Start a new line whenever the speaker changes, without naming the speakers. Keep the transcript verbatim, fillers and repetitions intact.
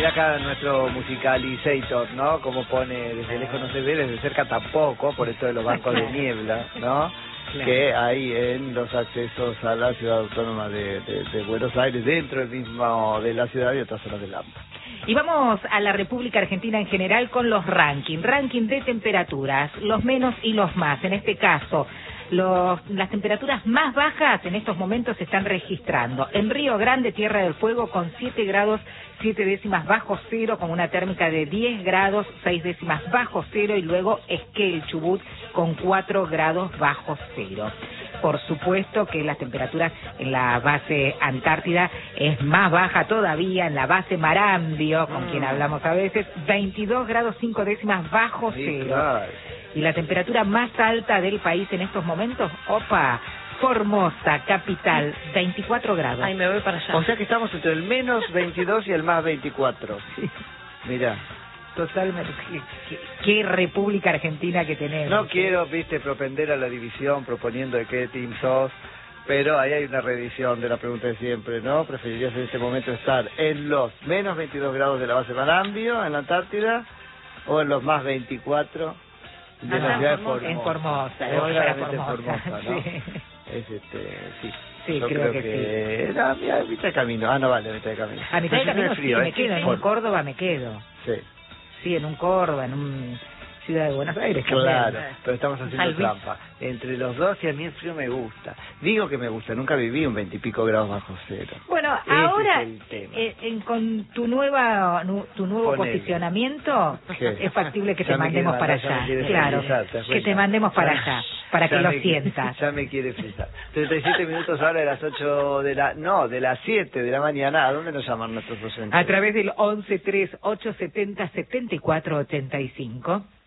acá nuestro musicalizator, ¿no? Como pone, desde lejos no se ve, desde cerca tampoco, por esto de los bancos de niebla, ¿no? Claro. Que hay en los accesos a la ciudad autónoma de, de, de Buenos Aires, dentro del mismo de la ciudad y otras zonas del A M P.
Y vamos a la República Argentina en general con los rankings, ranking de temperaturas, los menos y los más. En este caso, los, las temperaturas más bajas en estos momentos se están registrando. En Río Grande, Tierra del Fuego, con siete grados, siete décimas bajo cero, con una térmica de diez grados, seis décimas bajo cero, y luego Esquel, Chubut, con cuatro grados bajo cero. Por supuesto que las temperaturas en la base Antártida es más baja todavía, en la base Marambio, con mm. quien hablamos a veces, veintidós grados cinco décimas bajo cero. Sí, claro. Y la temperatura más alta del país en estos momentos, opa, Formosa, capital, veinticuatro grados.
Ay, me voy para allá. O sea que estamos entre el menos veintidós y el más veinticuatro. Sí. Mirá.
Totalmente. ¿Qué, qué República Argentina que tenemos?
No quiero, viste, propender a la división proponiendo de qué team sos, pero ahí hay una revisión de la pregunta de siempre, ¿no? ¿Preferirías en este momento estar en los menos veintidós grados de la base Marambio, en la Antártida, o en los más veinticuatro de
Ajá,
la ciudad de
Formosa? En Formosa,
en Formosa,
Formosa,
Formosa, ¿no?
Sí.
Es este, sí.
Sí,
Yo
creo,
creo
que,
que
sí.
No, a mitad de camino. Ah, no vale, a mitad de camino.
A mitad de camino sí, me quedo. En un Córdoba me quedo.
Sí.
Sí, en un Córdoba, en un ciudad de Buenos Aires.
Claro, pero estamos haciendo
Salvi.
trampa. Entre los dos, y a mí el frío me gusta. Digo que me gusta, nunca viví un veintipico grados bajo cero.
Bueno,
Ese
ahora,
es el tema.
Eh, en, con tu nueva nu, tu nuevo
Ponele.
posicionamiento,
¿Qué?
es factible que
Ya
te mandemos para
mandar,
allá. Claro, que te mandemos para allá, para que lo sientas.
Ya me quiere frisar. treinta y siete minutos ahora de las ocho de la... No, de las siete de la mañana. ¿A dónde nos llaman nuestros docentes?
A través del once tres ocho setenta setenta y cuatro ochenta y cinco.